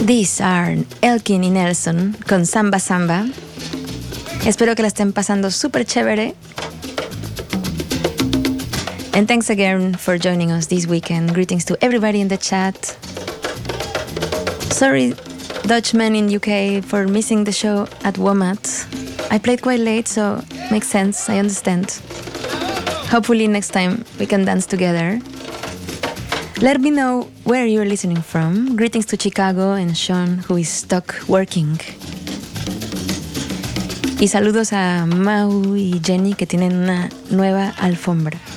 These are Elkin y Nelson con Samba Samba. Espero que la estén pasando súper chévere. And thanks again for joining us this weekend. Greetings to everybody in the chat. Sorry, Dutchmen in UK, for missing the show at WOMAD. I played quite late, so makes sense, I understand. Hopefully next time we can dance together. Let me know where you're listening from. Greetings to Chicago and Sean, who is stuck working. Y saludos a Mau y Jenny, que tienen una nueva alfombra.